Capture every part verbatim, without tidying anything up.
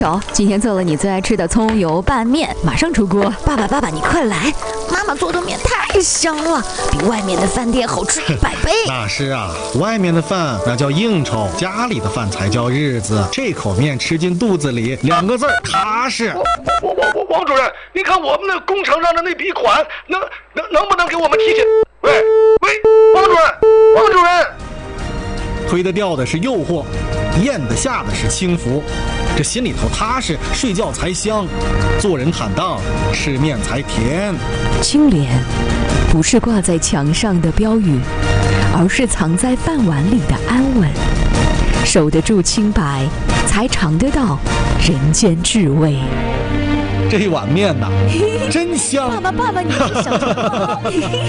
手，今天做了你最爱吃的葱油拌面，马上出锅。 爸爸，爸爸，你快来！妈妈做的面太香了，比外面的饭店好吃一百倍。 那是啊，外面的饭那叫应酬，家里的饭才叫日子。这口面吃进肚子里，两个字儿踏实。 王王王王主任，你看我们那工程上的那笔款，能能能不能给我们提前？喂喂，王主任，王主任。 推得掉的是诱惑，咽得下的是轻浮，这心里头踏实，睡觉才香，做人坦荡，吃面才甜。 清廉不是挂在墙上的标语，而是藏在饭碗里的安稳。守得住清白，才尝得到人间至味。 这碗面呐，真香！ 爸爸，爸爸，你别想什么。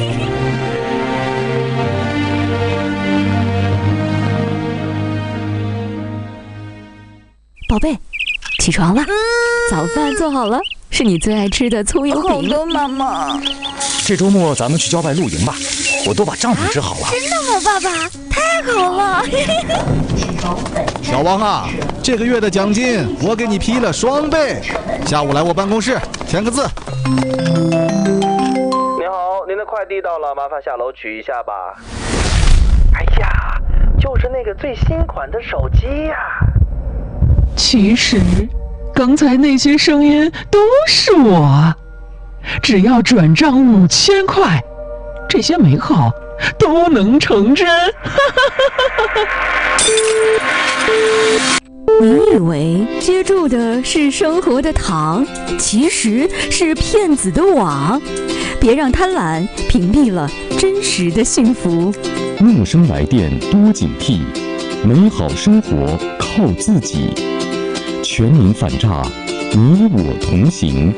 宝贝，起床了，早饭做好了，是你最爱吃的葱油饼。 好的，妈妈。 这周末咱们去郊外露营吧，我都把帐篷支好了。 啊、真的吗，爸爸？太好了！ 小王啊，这个月的奖金我给你批了双倍，下午来我办公室签个字。 您好，您的快递到了，麻烦下楼取一下吧。哎呀，就是那个最新款的手机呀、啊。 其实，刚才那些声音都是我。只要转账五千块，这些美好都能成真。 你以为接住的是生活的糖，其实是骗子的网。别让贪婪屏蔽了真实的幸福。 陌生来电多警惕，美好生活靠自己。全民反诈，你我同行。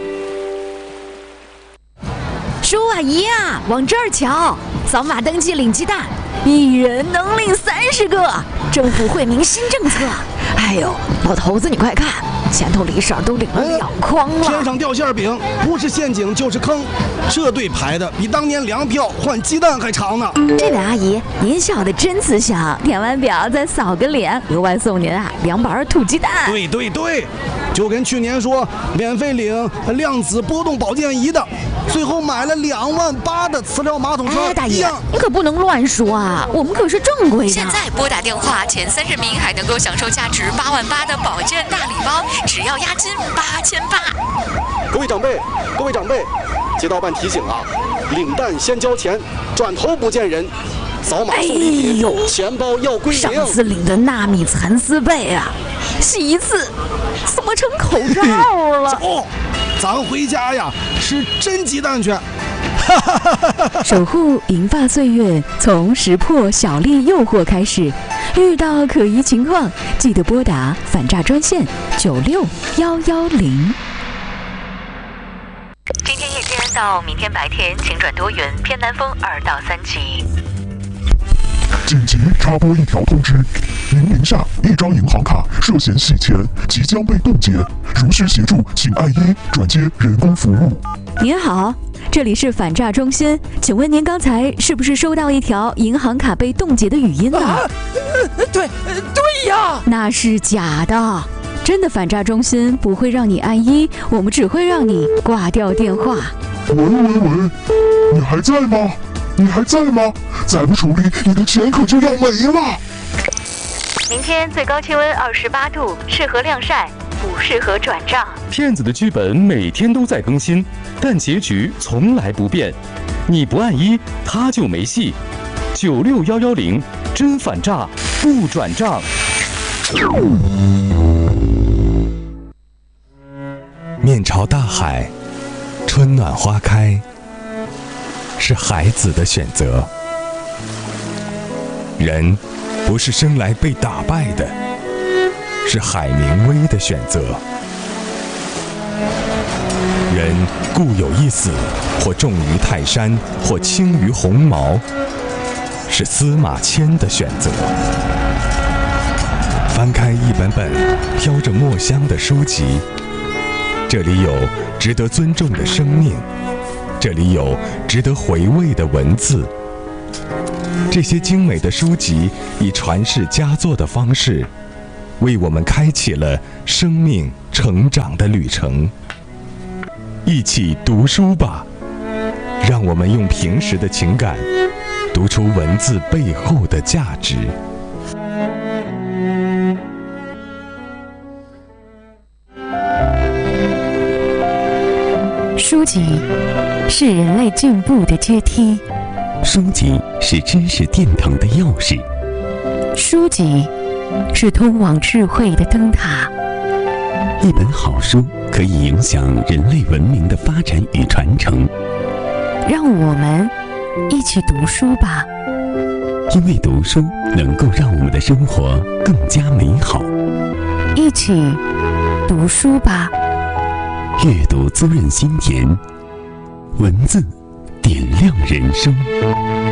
叔啊姨啊，往这儿瞧，扫码登记领鸡蛋， 一人能领三十个。 政府惠民新政策。哎呦，老头子你快看，前头李婶都领了两筐了。 天上掉馅饼，不是陷阱就是坑，这队排的比当年粮票换鸡蛋还长呢。 这位阿姨，您笑得真慈祥， 填完表再扫个脸，额外送您啊两板土鸡蛋。 对对对，就跟去年说免费领量子波动保健仪的，最后买了两万八的磁疗马桶车。 哎，大爷，你可不能乱说啊，我们可是正规的。 现在拨打电话前三十名还能够享受价值八万八的保健大礼包，只要押金八千八。 各位长辈，各位长辈，街道办提醒啊，领蛋先交钱，转头不见人。扫码送礼品，哎、钱包要归零。 上次领的纳米蚕丝被啊，洗一次怎么成口罩了？ 走，咱回家呀，吃真鸡蛋去。 守护银发岁月，从识破小丽诱惑开始。遇到可疑情况，记得拨打反诈专线九六幺幺零。 今天夜间到明天白天，晴转多云，偏南风二到三级。 紧急插播一条通知：您名下一张银行卡涉嫌洗钱，即将被冻结。如需协助，请按一转接人工服务。 您好，这里是反诈中心，请问您刚才是不是收到一条银行卡被冻结的语音呢？啊呃、对，呃、对呀， 那是假的。真的反诈中心不会让你按一，我们只会让你挂掉电话。 喂喂喂，你还在吗？你还在吗？再不处理，你的钱可就要没了。 明天最高气温二十八度，适合晾晒，不适合转账。 骗子的剧本每天都在更新，但结局从来不变。你不按一，他就没戏。九六幺幺零，真反诈不转账。 面朝大海，春暖花开。是孩子的选择。人不是生来被打败的，是海明威的选择。人固有一死，或重于泰山，或轻于鸿毛，是司马迁的选择。翻开一本本飘着墨香的书籍，这里有值得尊重的生命，这里有值得回味的文字。这些精美的书籍以传世佳作的方式，为我们开启了生命成长的旅程。一起读书吧，让我们用平时的情感读出文字背后的价值。 书籍是人类进步的阶梯， 书籍是知识殿堂的钥匙， 书籍是通往智慧的灯塔。 一本好书可以影响人类文明的发展与传承。 让我们一起读书吧， 因为读书能够让我们的生活更加美好。 一起读书吧， 阅读滋润心田，文字点亮人生。